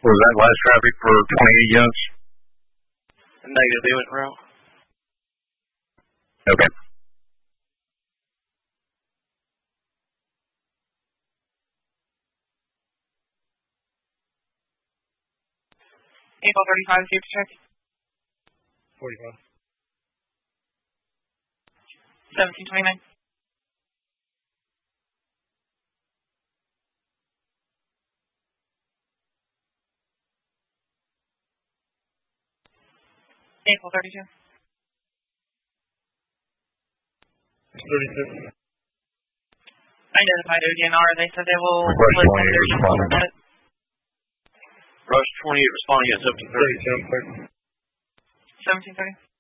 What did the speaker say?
Was that last traffic for 28 units? Negative, they went route. Okay. April 35, see if check. 45. 1729. April 32. 36. Identified ODNR. They said they will Request list 28 their responding. Rush 28 responding at 1730. 37. 1730.